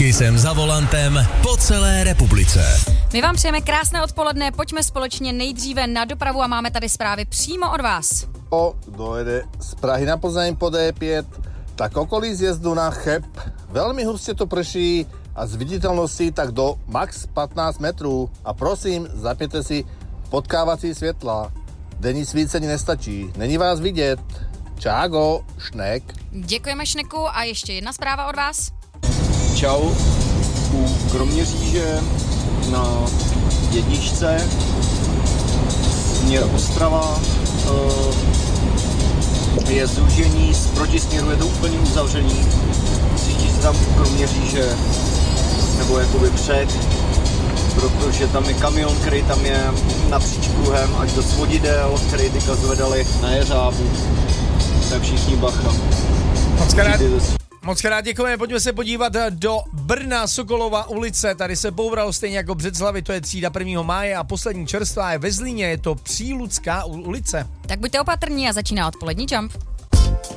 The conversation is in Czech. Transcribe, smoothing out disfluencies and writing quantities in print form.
Kissem za volantem po celé republice. My vám přejeme krásné odpoledne, pojďme společně nejdříve na dopravu a máme tady zprávy přímo od vás. Kto jede z Prahy na Plzeň po D5, tak okolí zjezdu na Cheb veľmi huste to prší a z viditeľnosti tak do max 15 metrů. A prosím, zapněte si potkávací světla. Denní svícení nestačí, není vás vidět. Čágo, Šnek. Děkujeme Šneku a ještě jedna zpráva od vás. Čau, u Kroměříže na jedničce směr Ostrava je zúžení, z protisměru je to úplně uzavření, cítí se tam Kroměříže nebo jakoby před, protože tam je kamion, který tam je napříč pruhem až do svodidel, který teďka zvedali na jeřábu, tak všichni bacha. Moc krát děkujeme, pojďme se podívat do Brna, Sokolova ulice, tady se bouralo stejně jako Břeclavi, to je třída 1. máje a poslední čerstvá je ve Zlíně, je to Příludská ulice. Tak buďte opatrní a začíná odpolední Jump.